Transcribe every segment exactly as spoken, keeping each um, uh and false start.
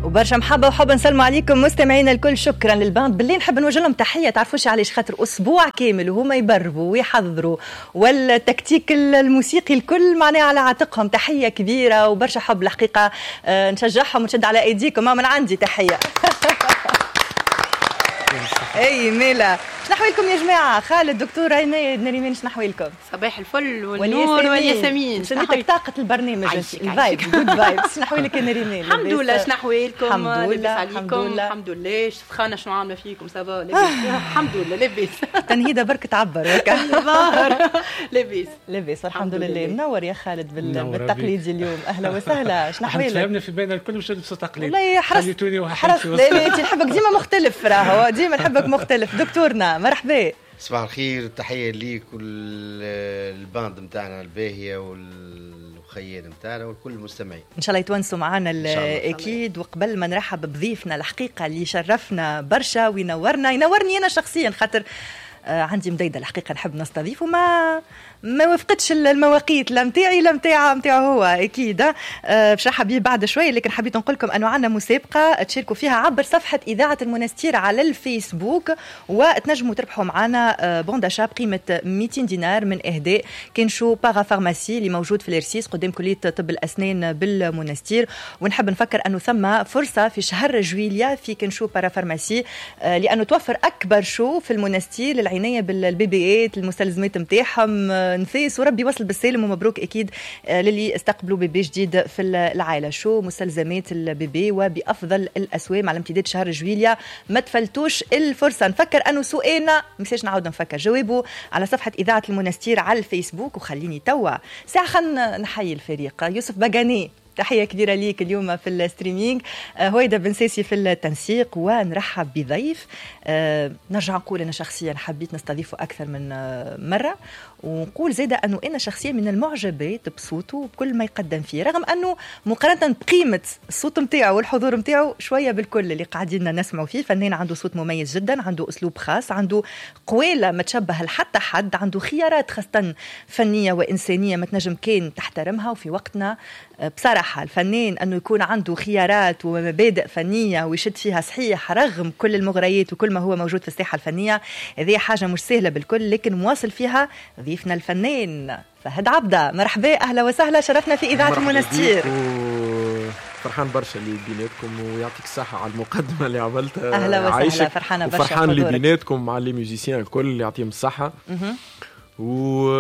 وبرشا محبه وحب نسلموا عليكم مستمعينا الكل. شكرا للباند. باللي نحب نوجه لهم تحيه، تعرفوش علاش؟ خاطر اسبوع كامل وهما يبربوا ويحضروا والتكتيك الموسيقي الكل معناها على عاتقهم. تحيه كبيره وبرشا حب الحقيقه. أه نشجعهم ونشد على ايديكم. ما من عندي تحيه. اي ميلا، شنحويلكم يا جماعه؟ خالد، دكتور عماد، نريمان، شنحويلكم؟ صباح الفل والنور والياسمين. شنيتك طاقه البرنامج؟ الفايب جود فايب. شنحويلك يا نريمان؟ الحمد لله. شنحويلكم؟ الحمد لله الحمد لله الحمد لله. سخانه شنو عامله فيكم؟ سافا لاباس؟ الحمد لله لاباس. تنهيده برك تعبر هكا. ظاهر لاباس لاباس الحمد لله. منور يا خالد بالتقليدي اليوم. اهلا وسهلا. شنحويلك؟ فهمنا في بين الكل مش بصوت تقليدي. والله خليتوني وحرصت. لا لا انت نحبك ديما مختلف، راهو ديما نحبك مختلف. دكتورنا مرحبا. صباح الخير، تحيه ليك والباند نتاعنا الباهيه والخيال نتاعنا والكل المستمعين. ان شاء الله يتونسوا معنا اكيد. وقبل ما نرحب بضيفنا الحقيقه اللي شرفنا برشا وينورنا، ينورني انا شخصيا خاطر آه عندي مديدة الحقيقة نحب نستضيفه، ما ما وفقتش المواقيت لا متاعي لا متاعه متاعه هو أكيد. آه باش نرحب بيه بعد شوية، لكن حبيت نقول لكم أنه عندنا مسابقة تشاركوا فيها عبر صفحة إذاعة المنستير على الفيسبوك، وتنجموا تربحوا معنا آه بون داشا بقيمة مئتين دينار من إهداء كينشو باغا فارماسي اللي موجود في الإرسيس قدام كلية طب الأسنان بالمنستير. ونحب نفكر أنه ثم فرصة في شهر جويليا في كينشو باغا فارماسي آه لأنه توفر أكبر شو في المنستير العناية بالبيبيات، المستلزمات متاعهم نفيس، وربي وصل بالسالم ومبروك أكيد للي استقبلوا بيبي جديد في العائلة. شو مستلزمات البيبي وبأفضل الأسوام على امتداد شهر جويليا. ما تفلتوش الفرصة. نفكر أنه سؤالنا مساج نعاود نفكر جوابه على صفحة إذاعة المنستير على الفيسبوك. وخليني توا ساعة خلنا نحيي الفريق. يوسف بقاني تحية كبيرة ليك اليوم في الستريمينج. هويدا بن ساسي في التنسيق. ونرحب بضيف أه نرجع نقول أنا شخصيا حبيت نستضيفه أكثر من مرة، ونقول زيدا أنه أنا شخصيا من المعجبات بصوته وبكل ما يقدم فيه، رغم أنه مقارنة بقيمة الصوت متاعه والحضور متاعه شوية بالكل اللي قاعدين نسمعوا فيه. فنان عنده صوت مميز جدا، عنده أسلوب خاص، عنده قوالة ما تشبه لحتى حد، عنده خيارات خاصة فنية وإنسانية ما تنجم كان تحترمها. وفي وقتنا بصراحة الفنان أنه يكون عنده خيارات ومبادئ فنية ويشد فيها صحيح رغم كل المغريات وكل ما هو موجود في الساحة الفنية، هذه حاجة مش سهلة بالكل، لكن مواصل فيها ضيفنا الفنان فهد عبدة. مرحبا، أهلا وسهلا، شرفنا في إذاعة المنستير. فرحان برشا اللي بيناتكم ويعطيك الصحة على المقدمة اللي عملتها. أهلا وسهلا، فرحانة برشا. وفرحان اللي بيناتكم مع لي ميوزيسيان الكل اللي يعطيهم الصحة. و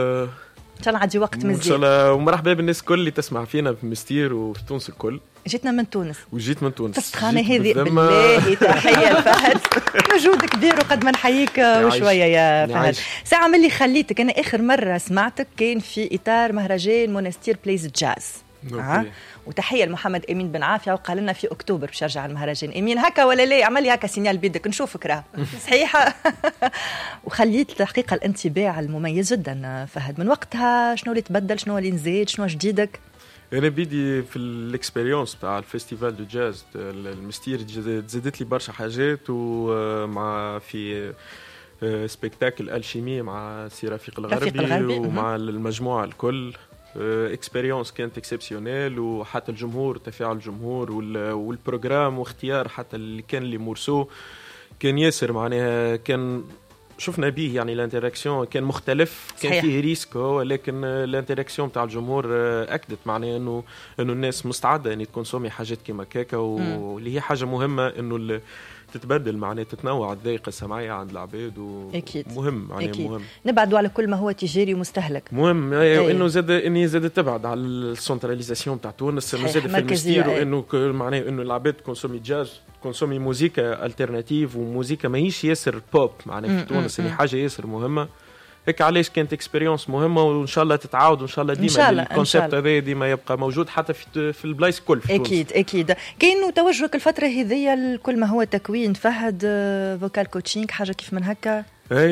ان شاء الله عندي وقت مزيان. ان شاء الله. ومرحبا بالناس الكل اللي تسمع فينا في مستير وفي تونس الكل. جيتنا من تونس. وجيت من تونس. تسخانة هذه بالله. تحية لفهد، مجهود كبير وقد ما نحييك وشوية يا فهد. ساعة من اللي خليتك أنا آخر مرة سمعتك كان في إطار مهرجان منستير بلايز جاز. أه؟ وتحية لمحمد أمين بن عافية، وقال لنا في أكتوبر باش يرجع المهرجان. أمين هكا ولا لا؟ عمل لي هكا سينيال بيدك نشوفك راه صحيحة. وخليت الحقيقة الانطباع المميز جدا فهد. من وقتها شنو اللي تبدل، شنو اللي نزيد، شنو جديدك؟ أنا بيدي في الإكسبيريونس بتاع الفيستيفال دو جاز المستير زادت لي برشا حاجات، ومع في سبيكتاكل الشيمي مع سي رفيق الغربي, الغربي ومع المجموعة الكل. اكسبيريونس كانت اكسبسيونيل، وحتى الجمهور، تفاعل الجمهور والبروجرام واختيار حتى اللي كان اللي مورسو كان ياسر معناها كان شفنا به يعني الانتراكسيون كان مختلف. كان صحيح. فيه ريسك، ولكن الانتراكسيون تاع الجمهور اكدت معناها انه انه الناس مستعده ان تكونسومي حاجات كيما كاكا، واللي هي حاجه مهمه انه تتبدل معناها تتنوع الذائقه السمعيه عند العباد. ومهم يعني مهم نبعدوا على كل ما هو تجاري ومستهلك. مهم وانه زاد اني زاد تبعد على السنتراليزاسيون تاع تونس، انه زاد في المستير، وانه معناها انه العباد كونسومي جاز، كونسومي موسيقى الترناتيف وموسيقى ماهيش ياسر بوب معناها في تونس، اللي حاجه ياسر مهمه. هيك علاش كانت اكسبيريونس مهمه، وان شاء الله تتعاود، وان شاء الله ديما الكونسيبت هذا ديما يبقى موجود حتى في في البلايص كل في اكيد تونس. اكيد كاين توجهك الفتره هذه لكل ما هو تكوين فهد فوكال كوتشينغ حاجه كيف من هكا؟ اي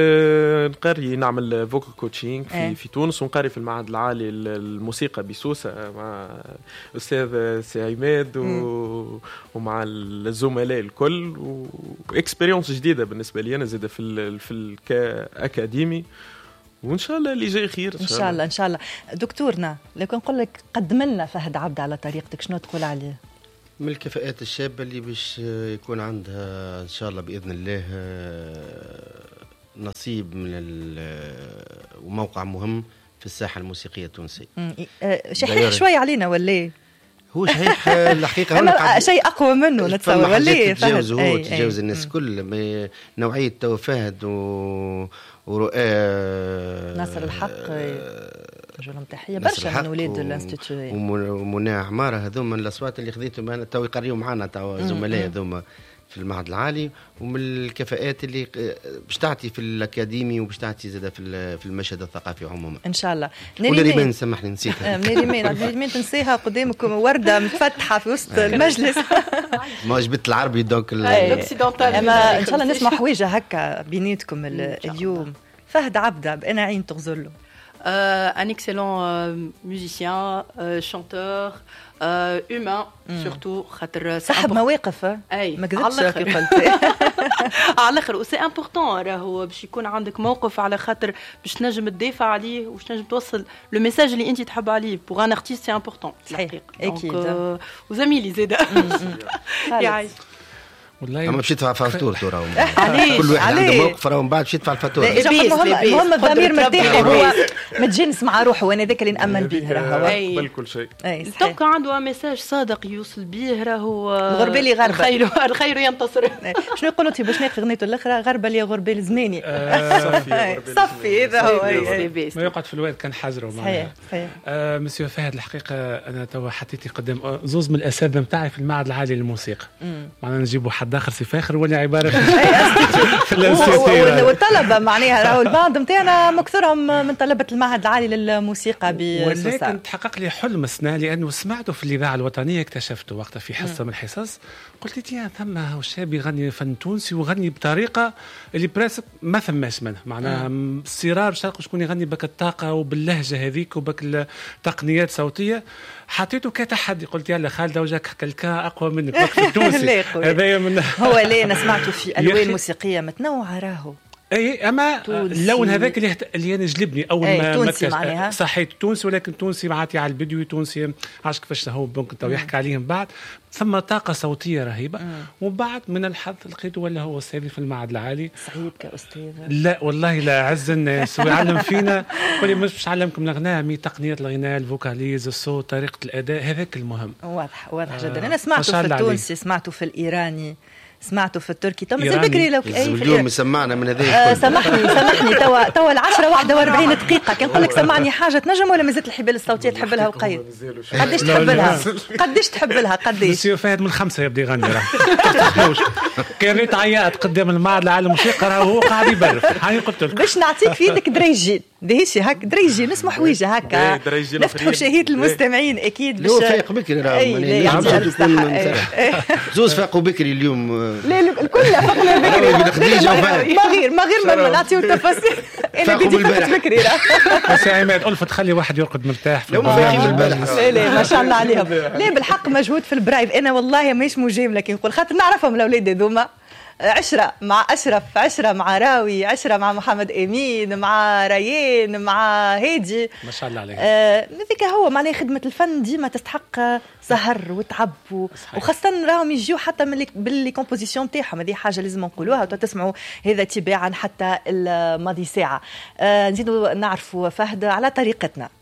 نقري نعمل فوكال كوتشينغ في أي. في تونس، ونقري في المعهد العالي الموسيقى بسوسه مع استاذ سي عماد و... ومع الزملاء الكل، واكسبيريونس جديده بالنسبه لي انا زاده في ال... في الاكاديمي، وان شاء الله اللي جاي خير ان شاء الله. ان شاء الله. دكتورنا لو كان نقول لك قدم لنا فهد عبد على طريقتك شنو تقول عليه؟ من الكفاءات الشابة اللي باش يكون عندها إن شاء الله بإذن الله نصيب من وموقع مهم في الساحة الموسيقية التونسية. شحيح شوي علينا ولا هو شحيح الحقيقة أنا شيء أقوى منه نتصور ولا تجاوز هو تجاوز الناس كل نوعية تو فهد و ورؤى ناصر الحق رجلهم تحية برشا من ولاد الانستيتو ومنى عمارة هذوما الأصوات اللي خذيتهم أنا تو يقريوا معنا تو زملاء هذوما في المعهد العالي، ومن الكفاءات اللي باش تعطي في الأكاديمي وباش تعطي زادة في في المشهد الثقافي عموما إن شاء الله. نريمان سامحني نسيتها. نريمان نريمان تنسيها قدامكم وردة متفتحة في وسط المجلس. ما جبت العربي دونك الأوكسيدونتال. أما إن شاء الله نسمع حويجة هكا بيناتكم اليوم. فهد عبدة بأنا عين تغزر له. Euh, un excellent euh, musicien, euh, chanteur, euh, humain mm. surtout. صاحب مواقف ما كذبتش كي قلت على الاخر وسي امبورطون راهو باش يكون عندك موقف على خاطر باش تنجم تدافع عليه وباش تنجم توصل لو ميساج اللي انت تحب عليه. بوغ ان ارتيست سي امبورطون صحيح اكيد. وزميلي زاده يعيش والله اما باش يدفع فاتوره ترى كل واحد عنده موقف راه من بعد باش يدفع الفاتوره. المهم الضمير مرتاح هو متجنس مع روحه وانا ذاك اللي نامن به راهو قبل كل شيء. تبقى عنده ميساج صادق يوصل به راهو الغربه اللي غربه الخير الخير ينتصر. شنو يقولوا انت باش ناخذ غنيته الاخرى غربه اللي غربه الزماني صفي هذا هو ما يقعد في الواد كان حجره صحيح صحيح. مسيو فهد الحقيقه انا توا حطيتي قدام زوز من الاساتذه نتاعي في المعهد العالي للموسيقى معناها نجيبوا حد اخر سي فاخر ولا عباره في الانستيتيوت والطلبه معناها راهو البعض نتاعنا مكثرهم من طلبه المعهد العالي للموسيقى بسوسه. ولكن تحقق لي حلم السنه لانه سمعته في الاذاعه الوطنيه اكتشفته وقتها في حصه من الحصص قلت لي ثم شاب يغني فن تونسي ويغني بطريقه اللي براسك ما ثماش منها معناها الصرار شرق شكون يغني بك الطاقه وباللهجه هذيك وبك التقنيات صوتيه. حطيته كتحدي قلت يلا خالد وجاك كلكا اقوى منك وقت التونسي هذا من هو ليه انا سمعته في الوان موسيقيه متنوعه راهو اي اما اللون هذاك اللي اللي انا جلبني اول ما تونسي معناها صحيت تونسي ولكن تونسي معناتي على البدوي تونسي عاش كيفاش هو ممكن تو يحكي عليهم بعد ثم طاقه صوتيه رهيبه. مم. وبعد من الحظ لقيته ولا هو استاذي في المعهد العالي سعيد كاستاذ. لا والله لا عز الناس ويعلم فينا قولي مش باش علمكم الغناء مي تقنيات الغناء الفوكاليز الصوت طريقه الاداء هذاك المهم. واضح واضح آه جدا. انا سمعته في التونسي سمعته في الايراني سمعته في التركي تو مازال بكري لو اليوم سمعنا من هذه آه سامحني سامحني توا توا العشرة واحد وأربعين دقيقة كان نقول لك سمعني حاجة تنجم ولا مازالت الحبال الصوتية تحب لها وقيد قديش تحب لها قديش تحب لها قديش مسيو فهد من خمسة يبدي يغني راه كان ريت عيات قدام المعهد العالي للموسيقى راه هو قاعد يبرف هاني قلت لك باش نعطيك في يدك دريجين دهيشي هك دريجي نسمع حويجة هكا نفتحوا شهية المستمعين أكيد باش فايق بكري راه زوز فاقوا بكري اليوم لا الكل فاقوا بكري ما غير ما غير ما نعطيو التفاصيل انا بدي فقط بكري راه بس يا عماد ألفت خلي واحد يرقد مرتاح في البارح. لا لا ما شاء الله عليهم لا بالحق مجهود في البرايف. انا والله ماهيش مجامله كي نقول خاطر نعرفهم الاولاد هذوما عشرة مع أشرف عشرة مع راوي عشرة مع محمد أمين مع ريان مع هادي ما شاء الله عليك. هذيك آه هو معناه خدمة الفن ديما تستحق سهر وتعب وخاصة راهم يجيو حتى من باللي كومبوزيشن تاعهم هذه حاجة لازم نقولوها وتسمعوا هذا تباعا حتى الماضي ساعة. آه نزيدوا نعرفوا فهد على طريقتنا.